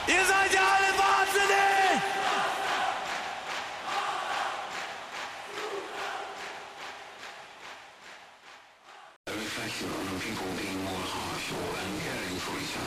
Ihr seid ja alle wahnsinnig! A reflection on people being more harsh or uncaring for each other.